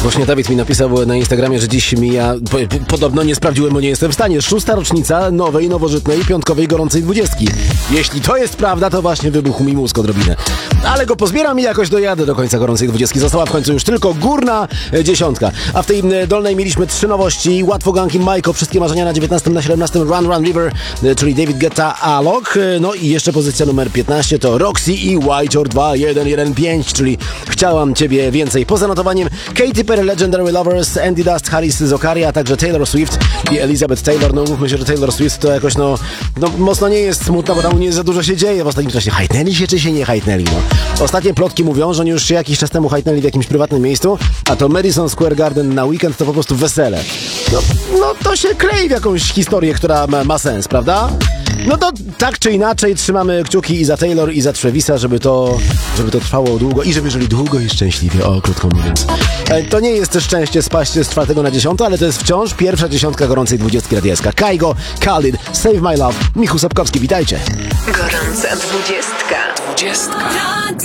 Właśnie Dawid mi napisał na Instagramie, że dziś mija, podobno nie sprawdziłem, bo nie jestem w stanie, 6. rocznica nowej, nowożytnej, piątkowej, gorącej 20. Jeśli to jest prawda, to właśnie wybuchł mi mózg odrobinę. Ale go pozbieram i jakoś dojadę do końca gorącej 20. Została w końcu już tylko górna 10. A w tej dolnej mieliśmy 3 nowości. Łatwo ganki Majko, wszystkie marzenia na 19, na 17 Run Run River, czyli David Guetta, Alok. No i jeszcze pozycja numer 15 to Roxy i White 2115, czyli Chciałam Ciebie więcej. Poza notowaniem Katy Perry, Legendary Lovers, Andy Dust, Harris Zokari, a także Taylor Swift i Elizabeth Taylor. No mówmy się, że Taylor Swift to jakoś mocno nie jest smutna, bo tam nie za dużo się dzieje w ostatnim czasie. Hajtnęli się czy się nie hajtnęli? No. Ostatnie plotki mówią, że oni już się jakiś czas temu hajtnęli w jakimś prywatnym miejscu, a to Madison Square Garden na weekend to po prostu wesele. No to się klei w jakąś historię, która ma sens, prawda? No to tak czy inaczej trzymamy kciuki i za Taylor, i za Travisa, żeby to trwało długo i żeby żyli długo i szczęśliwie, krótko mówiąc. To nie jest też szczęście spaść z 4 na 10, ale to jest wciąż pierwsza dziesiątka gorącej 20 radia. Kaigo, Khalid, Save My Love, Michu Sapkowski, witajcie. Gorąca 20.